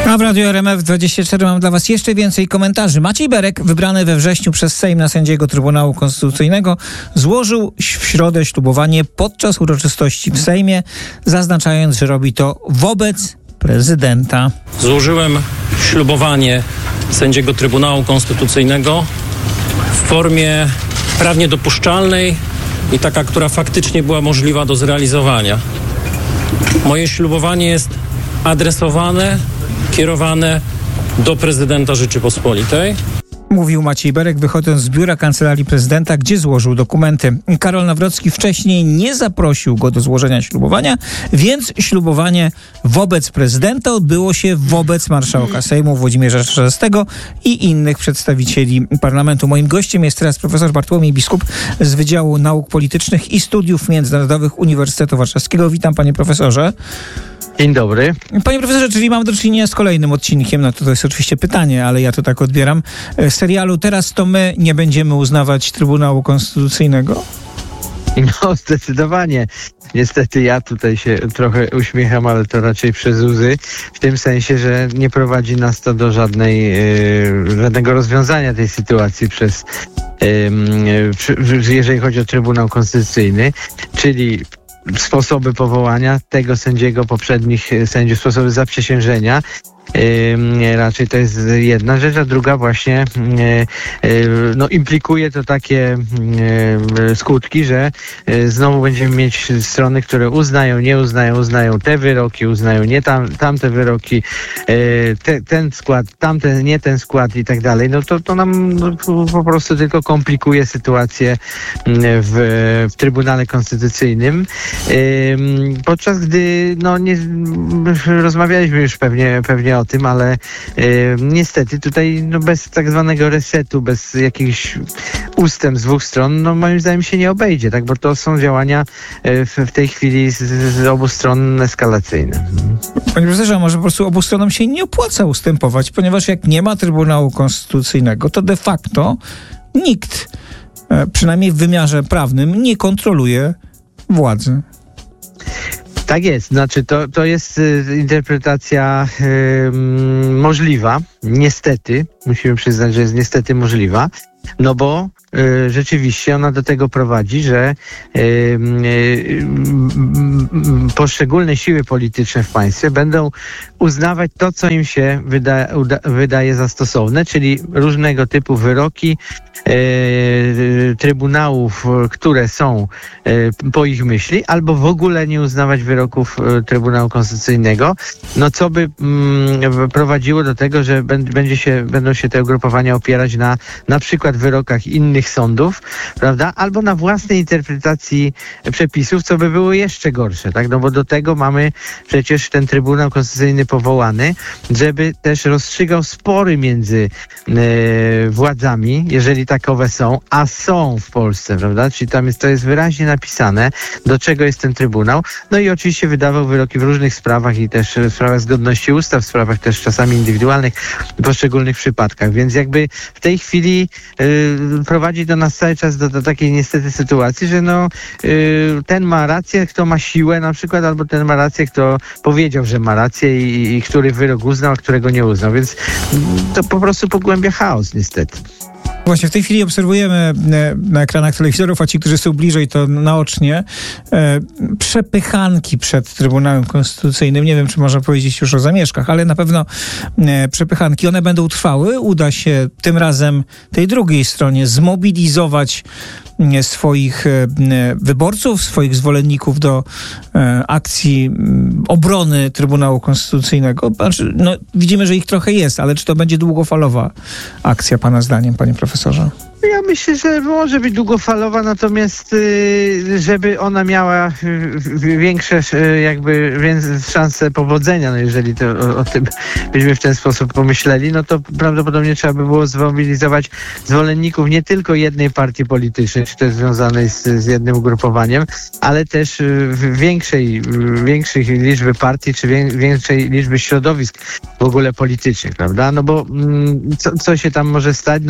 A w Radiu RMF24 mam dla Was jeszcze więcej komentarzy. Maciej Berek, wybrany we wrześniu przez Sejm na sędziego Trybunału Konstytucyjnego, złożył w środę ślubowanie podczas uroczystości w Sejmie, zaznaczając, że robi to wobec prezydenta. Złożyłem ślubowanie sędziego Trybunału Konstytucyjnego w formie prawnie dopuszczalnej i taka, która faktycznie była możliwa do zrealizowania. Moje ślubowanie jest adresowane, kierowane do prezydenta Rzeczypospolitej. Mówił Maciej Berek, wychodząc z biura Kancelarii Prezydenta, gdzie złożył dokumenty. Karol Nawrocki wcześniej nie zaprosił go do złożenia ślubowania, więc ślubowanie wobec prezydenta odbyło się wobec marszałka Sejmu Włodzimierza Czarzastego i innych przedstawicieli parlamentu. Moim gościem jest teraz profesor Bartłomiej Biskup z Wydziału Nauk Politycznych i Studiów Międzynarodowych Uniwersytetu Warszawskiego. Witam, panie profesorze. Dzień dobry. Panie profesorze, czyli mamy do czynienia z kolejnym odcinkiem, no to jest oczywiście pytanie, ale ja to tak odbieram, serialu Teraz to my nie będziemy uznawać Trybunału Konstytucyjnego? No, zdecydowanie. Niestety ja tutaj się trochę uśmiecham, ale to raczej przez łzy, w tym sensie, że nie prowadzi nas to do żadnego rozwiązania tej sytuacji jeżeli chodzi o Trybunał Konstytucyjny, czyli sposoby powołania tego sędziego, poprzednich sędziów, sposoby zaprzysiężenia. Raczej to jest jedna rzecz, a druga właśnie implikuje to takie skutki, że znowu będziemy mieć strony, które uznają, nie uznają, uznają te wyroki, uznają nie tamte wyroki, ten skład, tamten, nie ten skład i tak dalej. No to nam po prostu tylko komplikuje sytuację w Trybunale Konstytucyjnym. Podczas gdy nie rozmawialiśmy już pewnie o tym, ale niestety tutaj bez tak zwanego resetu, bez jakichś ustępstw z dwóch stron, moim zdaniem się nie obejdzie, tak? Bo to są działania w tej chwili z obu stron eskalacyjne. Panie profesorze, może po prostu obu stronom się nie opłaca ustępować, ponieważ jak nie ma Trybunału Konstytucyjnego, to de facto nikt, przynajmniej w wymiarze prawnym, nie kontroluje władzy. Tak jest, znaczy to jest interpretacja możliwa, niestety, musimy przyznać, że jest niestety możliwa, no bo rzeczywiście ona do tego prowadzi, że poszczególne siły polityczne w państwie będą uznawać to, co im się wydaje za stosowne, czyli różnego typu wyroki trybunałów, które są po ich myśli, albo w ogóle nie uznawać wyroków Trybunału Konstytucyjnego, co by prowadziło do tego, że będą się te ugrupowania opierać na przykład wyrokach innych sądów, prawda? Albo na własnej interpretacji przepisów, co by było jeszcze gorsze, tak? No bo do tego mamy przecież ten Trybunał Konstytucyjny powołany, żeby też rozstrzygał spory między władzami, jeżeli takowe są, a są w Polsce, prawda? Czyli to jest wyraźnie napisane, do czego jest ten Trybunał. No i oczywiście wydawał wyroki w różnych sprawach i też w sprawach zgodności ustaw, w sprawach też czasami indywidualnych, w poszczególnych przypadkach. Więc jakby w tej chwili prowadzi to nas cały czas do takiej niestety sytuacji, że ten ma rację, kto ma siłę na przykład, albo ten ma rację, kto powiedział, że ma rację i który wyrok uznał, a którego nie uznał. Więc to po prostu pogłębia chaos niestety. Właśnie w tej chwili obserwujemy na ekranach telewizorów, a ci, którzy są bliżej, to naocznie, przepychanki przed Trybunałem Konstytucyjnym. Nie wiem, czy można powiedzieć już o zamieszkach, ale na pewno przepychanki. One będą trwały. Uda się tym razem tej drugiej stronie zmobilizować swoich wyborców, swoich zwolenników do akcji obrony Trybunału Konstytucyjnego. Widzimy, że ich trochę jest, ale czy to będzie długofalowa akcja, pana zdaniem, panie profesorze? Ja myślę, że może być długofalowa, natomiast żeby ona miała większe szanse powodzenia, jeżeli o tym byśmy w ten sposób pomyśleli, to prawdopodobnie trzeba by było zmobilizować zwolenników nie tylko jednej partii politycznej, czy też związanej z jednym ugrupowaniem, ale też większej liczby partii, czy większej liczby środowisk w ogóle politycznych, prawda? No bo co się tam może stać?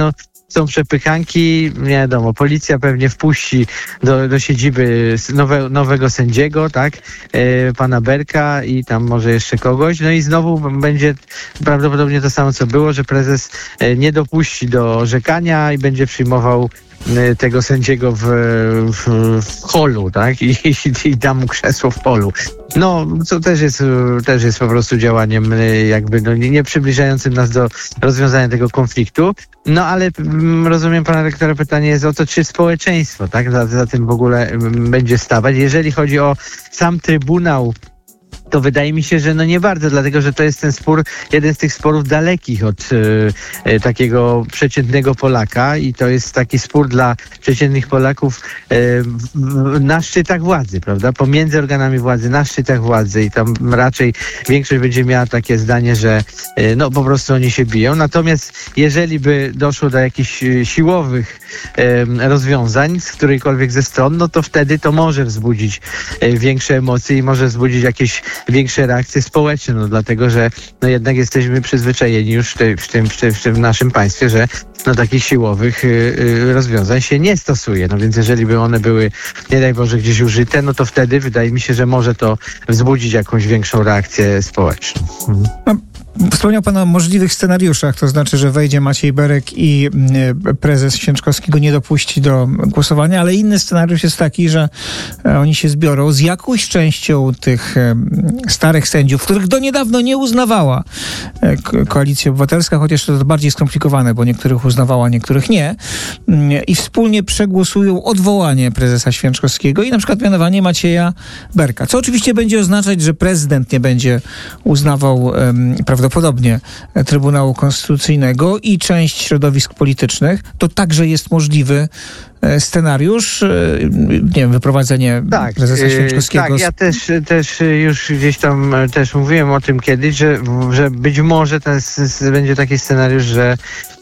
są przepychanki, nie wiadomo, policja pewnie wpuści do siedziby nowego sędziego, tak, pana Berka i tam może jeszcze kogoś, no i znowu będzie prawdopodobnie to samo, co było, że prezes nie dopuści do orzekania i będzie przyjmował tego sędziego w holu, tak? I da mu krzesło w polu. No, co też jest po prostu działaniem jakby nie przybliżającym nas do rozwiązania tego konfliktu. No, ale rozumiem pana rektora, pytanie jest o to, czy społeczeństwo, tak? Za tym w ogóle będzie stawać. Jeżeli chodzi o sam Trybunał, to wydaje mi się, że nie bardzo, dlatego że to jest ten spór, jeden z tych sporów dalekich od takiego przeciętnego Polaka i to jest taki spór dla przeciętnych Polaków na szczytach władzy, prawda? Pomiędzy organami władzy, na szczytach władzy i tam raczej większość będzie miała takie zdanie, że po prostu oni się biją. Natomiast jeżeli by doszło do jakichś siłowych rozwiązań z którejkolwiek ze stron, no to wtedy to może wzbudzić większe emocje i może wzbudzić jakieś większe reakcje społeczne, no dlatego, że jednak jesteśmy przyzwyczajeni już w tym naszym państwie, że takich siłowych rozwiązań się nie stosuje. No więc jeżeli by one były, nie daj Boże, gdzieś użyte, no to wtedy wydaje mi się, że może to wzbudzić jakąś większą reakcję społeczną. Wspomniał pan o możliwych scenariuszach, to znaczy, że wejdzie Maciej Berek i prezes Święczkowski go nie dopuści do głosowania, ale inny scenariusz jest taki, że oni się zbiorą z jakąś częścią tych starych sędziów, których do niedawno nie uznawała Koalicja Obywatelska, chociaż to bardziej skomplikowane, bo niektórych uznawała, niektórych nie, i wspólnie przegłosują odwołanie prezesa Święczkowskiego i na przykład mianowanie Macieja Berka, co oczywiście będzie oznaczać, że prezydent nie będzie uznawał prawdopodobnie Trybunału Konstytucyjnego i część środowisk politycznych. To także jest możliwy scenariusz, nie wiem, wyprowadzenie prezesa Święczkowskiego. Tak, ja też już gdzieś tam też mówiłem o tym kiedyś, że być może będzie taki scenariusz, że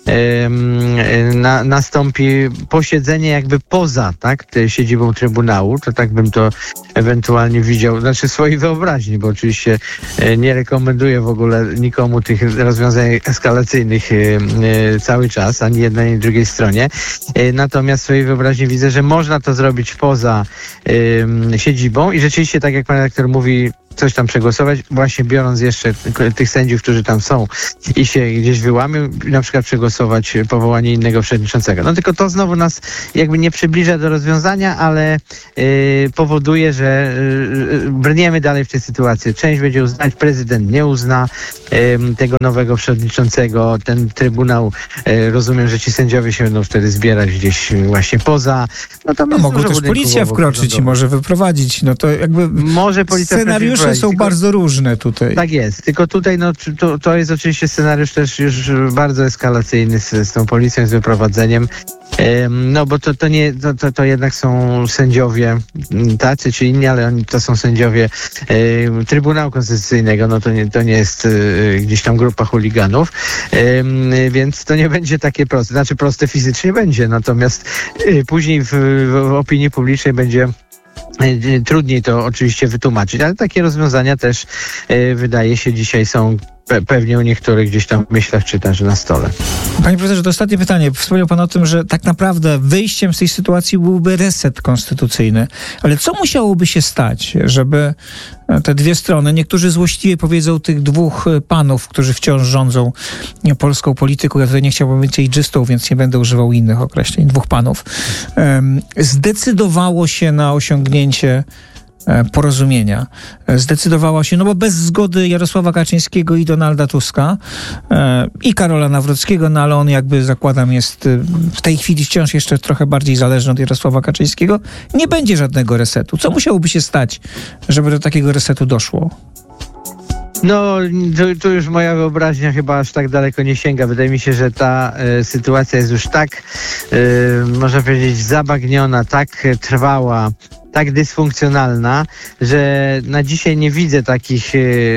nastąpi posiedzenie jakby poza siedzibą Trybunału, to tak bym to ewentualnie widział, znaczy swojej wyobraźni, bo oczywiście nie rekomenduję w ogóle nikomu tych rozwiązań eskalacyjnych cały czas, ani jednej, ani drugiej stronie. Natomiast w swojej wyobraźni widzę, że można to zrobić poza siedzibą i rzeczywiście, tak jak pan redaktor mówi, coś tam przegłosować, właśnie biorąc jeszcze tych sędziów, którzy tam są i się gdzieś wyłamią, na przykład przegłosować powołanie innego przewodniczącego. No tylko to znowu nas jakby nie przybliża do rozwiązania, ale powoduje, że brniemy dalej w tej sytuacji. Część będzie uznać, prezydent nie uzna tego nowego przewodniczącego, ten Trybunał, rozumiem, że ci sędziowie się będą wtedy zbierać gdzieś właśnie poza. Mogą też policja wkroczyć i może wyprowadzić. No to jakby może policja scenariusze są bardzo różne tutaj. Tak jest, tylko tutaj to jest oczywiście scenariusz też już bardzo eskalacyjny z tą policją, z wyprowadzeniem. Bo to jednak są sędziowie tacy czy inni, ale to są sędziowie Trybunału Konstytucyjnego, no to nie jest gdzieś tam grupa chuliganów, więc to nie będzie takie proste, znaczy proste fizycznie będzie, natomiast później w opinii publicznej będzie trudniej to oczywiście wytłumaczyć, ale takie rozwiązania też wydaje się dzisiaj są pewnie u niektórych gdzieś tam w myślach czy też na stole. Panie profesorze, to ostatnie pytanie. Wspomniał pan o tym, że tak naprawdę wyjściem z tej sytuacji byłby reset konstytucyjny. Ale co musiałoby się stać, żeby te dwie strony, niektórzy złośliwie powiedzą tych dwóch panów, którzy wciąż rządzą polską polityką, ja tutaj nie chciałbym być ageistą, więc nie będę używał innych określeń, dwóch panów, zdecydowało się na osiągnięcie porozumienia. Zdecydowała się, bo bez zgody Jarosława Kaczyńskiego i Donalda Tuska i Karola Nawrockiego, ale on jakby, zakładam, jest w tej chwili wciąż jeszcze trochę bardziej zależny od Jarosława Kaczyńskiego. Nie będzie żadnego resetu. Co musiałoby się stać, żeby do takiego resetu doszło? No, tu już moja wyobraźnia chyba aż tak daleko nie sięga. Wydaje mi się, że ta sytuacja jest już tak, można powiedzieć, zabagniona, tak trwała, tak dysfunkcjonalna, że na dzisiaj nie widzę takich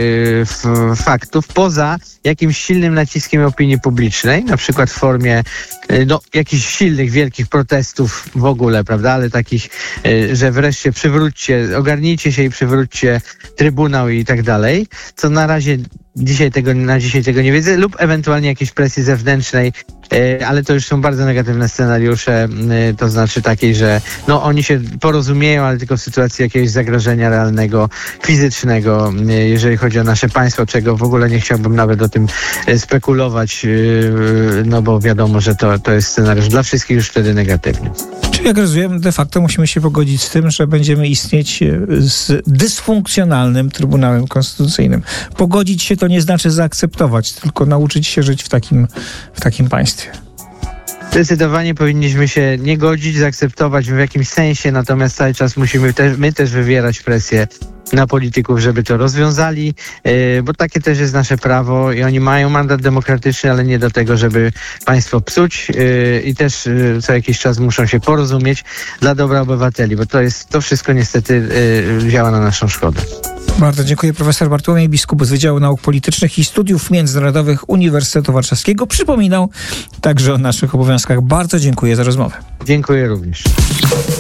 faktów poza jakimś silnym naciskiem opinii publicznej, na przykład w formie jakichś silnych, wielkich protestów w ogóle, prawda, ale takich, że wreszcie ogarnijcie się i przywróćcie Trybunał i tak dalej, co na razie dzisiaj tego nie wiedzę, lub ewentualnie jakiejś presji zewnętrznej, ale to już są bardzo negatywne scenariusze, to znaczy takiej, że no oni się porozumieją, ale tylko w sytuacji jakiegoś zagrożenia realnego, fizycznego, jeżeli chodzi o nasze państwo, czego w ogóle nie chciałbym nawet o tym spekulować, no bo wiadomo, że to jest scenariusz dla wszystkich już wtedy negatywny. Czyli jak rozumiem, de facto musimy się pogodzić z tym, że będziemy istnieć z dysfunkcjonalnym Trybunałem Konstytucyjnym. Pogodzić się to nie znaczy zaakceptować, tylko nauczyć się żyć w takim państwie. Zdecydowanie powinniśmy się nie godzić, zaakceptować w jakimś sensie, natomiast cały czas musimy my też wywierać presję na polityków, żeby to rozwiązali, bo takie też jest nasze prawo i oni mają mandat demokratyczny, ale nie do tego, żeby państwo psuć i też co jakiś czas muszą się porozumieć dla dobra obywateli, bo to wszystko niestety działa na naszą szkodę. Bardzo dziękuję. Profesor Bartłomiej Biskup z Wydziału Nauk Politycznych i Studiów Międzynarodowych Uniwersytetu Warszawskiego przypominał także o naszych obowiązkach. Bardzo dziękuję za rozmowę. Dziękuję również.